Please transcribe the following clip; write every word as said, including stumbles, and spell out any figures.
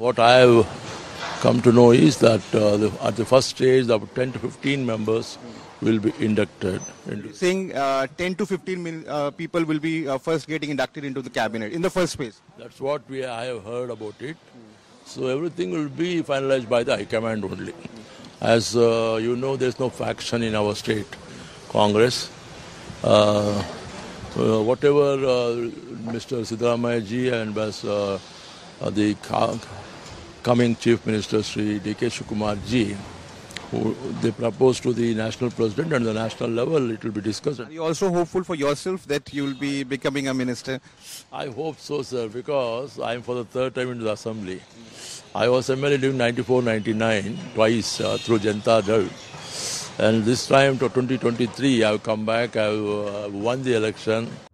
What I have come to know is that uh, the, at the first stage, about ten to fifteen members will be inducted. Into Saying uh, ten to fifteen mil, uh, people will be uh, first getting inducted into the cabinet in the first phase. That's what we I have heard about it. So everything will be finalized by the High Command only. As uh, you know, there's no faction in our state Congress. Uh, uh, whatever uh, Mister Siddaramaiah ji and uh, uh, the ca- coming Chief Minister Sri D K Shivakumar ji, who they propose to the national president, and the national level it will be discussed. Are you also hopeful for yourself that you will be becoming a minister? I hope so, sir, because I am for the third time into the assembly. I was M L A during ninety-four ninety-nine, twice uh, through Janata Dal. And this time to twenty twenty-three, I have come back, I have uh, won the election.